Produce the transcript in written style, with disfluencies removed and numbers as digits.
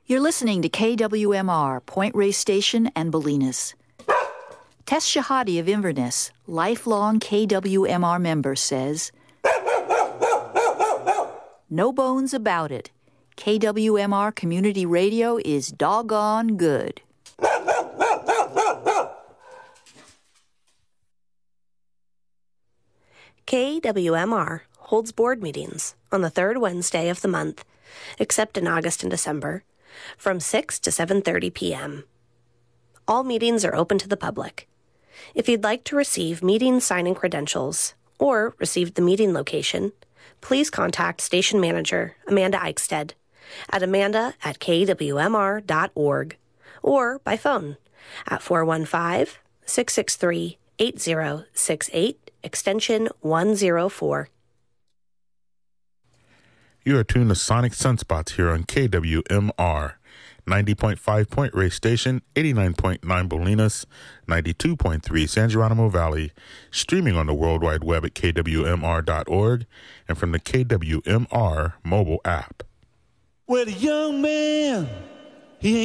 You're listening to KWMR, Point Reyes Station and Bolinas. Tess Shahadi of Inverness, lifelong KWMR member, says, "No bones about it. KWMR Community Radio is doggone good." KWMR holds board meetings on the third Wednesday of the month, except in August and December, from 6 to 7:30 p.m. All meetings are open to the public. If you'd like to receive meeting signing credentials or receive the meeting location, please contact Station Manager Amanda Eichstead at amanda@kwmr.org or by phone at 415-663-8068, extension 104. You are tuned to Sonic Sunspots here on KWMR, 90.5 Point Reyes Station, 89.9 Bolinas, 92.3 San Geronimo Valley, streaming on the World Wide Web at kwmr.org and from the KWMR mobile app. Well, the young man